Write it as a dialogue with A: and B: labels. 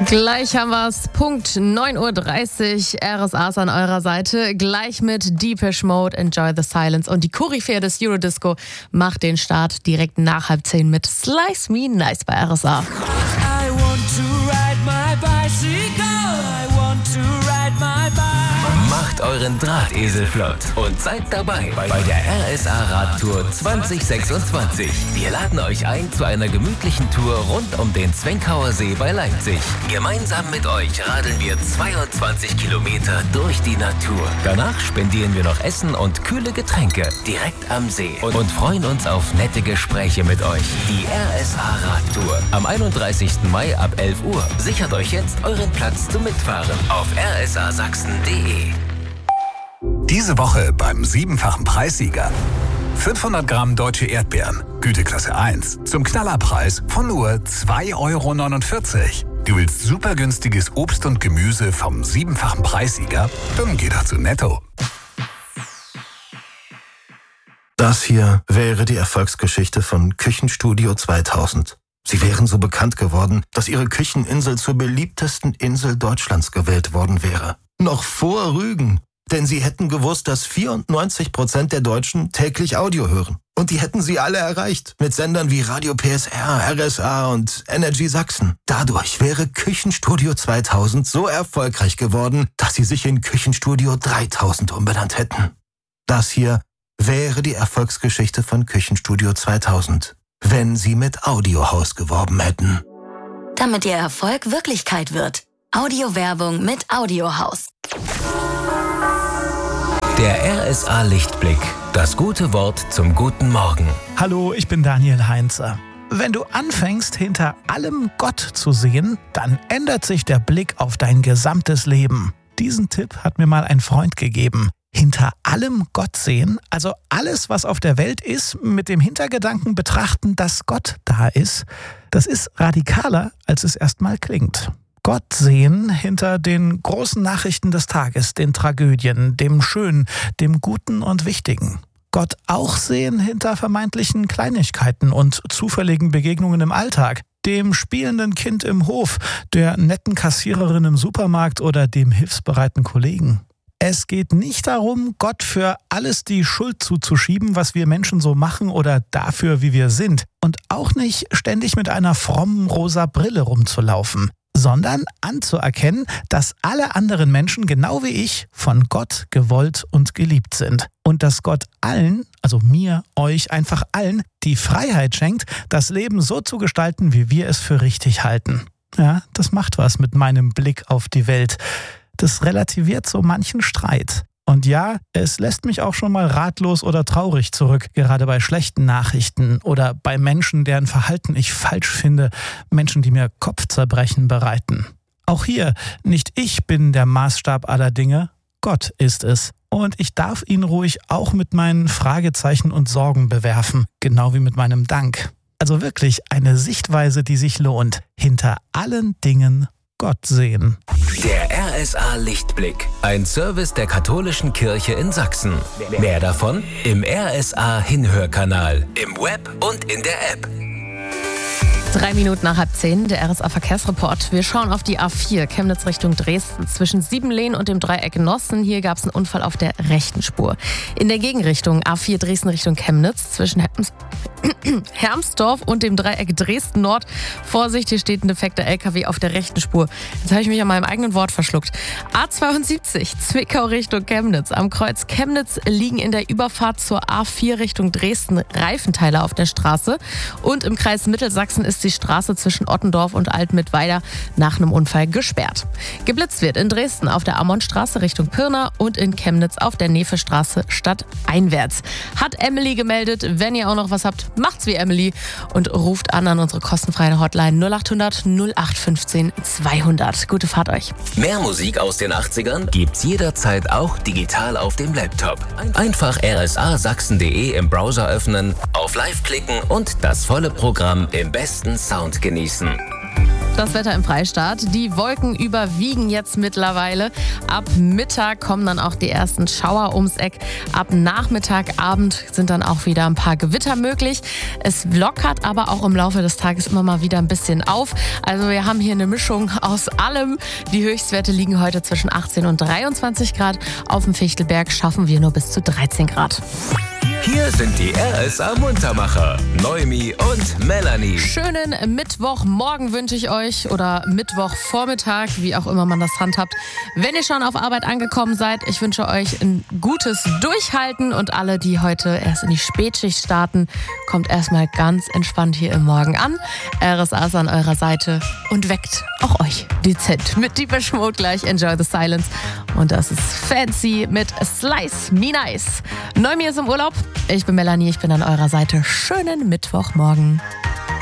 A: Gleich haben wir es. Punkt 9.30 Uhr. RSA ist an eurer Seite. Gleich mit Depeche Mode, Enjoy the Silence. Und die Koryphäe des Eurodisco macht den Start direkt nach 9:30 mit Slice Me Nice bei RSA.
B: I want to ride my bicycle. I want to ride my bike.
C: Macht euren Drahtesel flott und seid dabei bei der RSA Radtour 2026. Wir laden euch ein zu einer gemütlichen Tour rund um den Zwenkauer See bei Leipzig. Gemeinsam mit euch radeln wir 22 Kilometer durch die Natur. Danach spendieren wir noch Essen und kühle Getränke direkt am See und freuen uns auf nette Gespräche mit euch. Die RSA Radtour am 31. Mai ab 11 Uhr. Sichert euch jetzt euren Platz zum Mitfahren auf rsasachsen.de.
D: Diese Woche beim 7-fachen Preissieger. 500 Gramm deutsche Erdbeeren, Güteklasse 1, zum Knallerpreis von nur 2,49 €. Du willst super günstiges Obst und Gemüse vom 7-fachen Preissieger? Dann geh doch zu Netto.
E: Das hier wäre die Erfolgsgeschichte von Küchenstudio 2000. Sie wären so bekannt geworden, dass ihre Kücheninsel zur beliebtesten Insel Deutschlands gewählt worden wäre. Noch vor Rügen. Denn sie hätten gewusst, dass 94% der Deutschen täglich Audio hören. Und die hätten sie alle erreicht. Mit Sendern wie Radio PSR, RSA und Energy Sachsen. Dadurch wäre Küchenstudio 2000 so erfolgreich geworden, dass sie sich in Küchenstudio 3000 umbenannt hätten. Das hier wäre die Erfolgsgeschichte von Küchenstudio 2000, wenn sie mit Audiohaus geworben hätten.
F: Damit ihr Erfolg Wirklichkeit wird. Audiowerbung mit Audiohaus.
C: Der RSA Lichtblick. Das gute Wort zum guten Morgen.
G: Hallo, ich bin Daniel Heinze. Wenn du anfängst, hinter allem Gott zu sehen, dann ändert sich der Blick auf dein gesamtes Leben. Diesen Tipp hat mir mal ein Freund gegeben. Hinter allem Gott sehen, also alles, was auf der Welt ist, mit dem Hintergedanken betrachten, dass Gott da ist, das ist radikaler, als es erstmal klingt. Gott sehen hinter den großen Nachrichten des Tages, den Tragödien, dem Schönen, dem Guten und Wichtigen. Gott auch sehen hinter vermeintlichen Kleinigkeiten und zufälligen Begegnungen im Alltag, dem spielenden Kind im Hof, der netten Kassiererin im Supermarkt oder dem hilfsbereiten Kollegen. Es geht nicht darum, Gott für alles die Schuld zuzuschieben, was wir Menschen so machen oder dafür, wie wir sind. Und auch nicht ständig mit einer frommen rosa Brille rumzulaufen, sondern anzuerkennen, dass alle anderen Menschen, genau wie ich, von Gott gewollt und geliebt sind. Und dass Gott allen, also mir, euch, einfach allen, die Freiheit schenkt, das Leben so zu gestalten, wie wir es für richtig halten. Ja, das macht was mit meinem Blick auf die Welt. Das relativiert so manchen Streit. Und ja, es lässt mich auch schon mal ratlos oder traurig zurück, gerade bei schlechten Nachrichten oder bei Menschen, deren Verhalten ich falsch finde, Menschen, die mir Kopfzerbrechen bereiten. Auch hier, nicht ich bin der Maßstab aller Dinge, Gott ist es. Und ich darf ihn ruhig auch mit meinen Fragezeichen und Sorgen bewerfen, genau wie mit meinem Dank. Also wirklich eine Sichtweise, die sich lohnt. Hinter allen Dingen Gott sehen.
C: Der RSA Lichtblick. Ein Service der Katholischen Kirche in Sachsen. Mehr davon im RSA Hinhörkanal, im Web und in der App.
A: 3 Minuten nach 9:30, der RSA Verkehrsreport. Wir schauen auf die A4, Chemnitz Richtung Dresden. Zwischen Siebenlehn und dem Dreieck Nossen. Hier gab es einen Unfall auf der rechten Spur. In der Gegenrichtung A4 Dresden Richtung Chemnitz. Zwischen Hermsdorf und dem Dreieck Dresden Nord. Vorsicht, hier steht ein defekter LKW auf der rechten Spur. Jetzt habe ich mich an meinem eigenen Wort verschluckt. A72, Zwickau Richtung Chemnitz. Am Kreuz Chemnitz liegen in der Überfahrt zur A4 Richtung Dresden Reifenteile auf der Straße. Und im Kreis Mittelsachsen ist die Straße zwischen Ottendorf und Altmittweida nach einem Unfall gesperrt. Geblitzt wird in Dresden auf der Amonstraße Richtung Pirna und in Chemnitz auf der Nefestraße stadteinwärts. Hat Emily gemeldet. Wenn ihr auch noch was habt, macht's wie Emily und ruft an unsere kostenfreie Hotline 0800 0815 200. Gute Fahrt euch.
C: Mehr Musik aus den 80ern gibt's jederzeit auch digital auf dem Laptop. Einfach rsasachsen.de im Browser öffnen, auf Live klicken und das volle Programm im besten Sound genießen.
A: Das Wetter im Freistaat. Die Wolken überwiegen jetzt mittlerweile. Ab Mittag kommen dann auch die ersten Schauer ums Eck. Ab Nachmittag, Abend sind dann auch wieder ein paar Gewitter möglich. Es lockert aber auch im Laufe des Tages immer mal wieder ein bisschen auf. Also wir haben hier eine Mischung aus allem. Die Höchstwerte liegen heute zwischen 18 und 23 Grad. Auf dem Fichtelberg schaffen wir nur bis zu 13 Grad.
C: Hier sind die RSA Muntermacher, Noemi und Melanie.
A: Schönen Mittwochmorgen wünsche ich euch oder Mittwochvormittag, wie auch immer man das handhabt. Wenn ihr schon auf Arbeit angekommen seid, ich wünsche euch ein gutes Durchhalten und alle, die heute erst in die Spätschicht starten, kommt erstmal ganz entspannt hier im Morgen an. RSA ist an eurer Seite und weckt auch euch dezent. Mit Deepesh Mode gleich Enjoy the Silence. Und das ist Fancy mit Slice Me Nice. Noemi ist im Urlaub. Ich bin Melanie, ich bin an eurer Seite. Schönen Mittwochmorgen.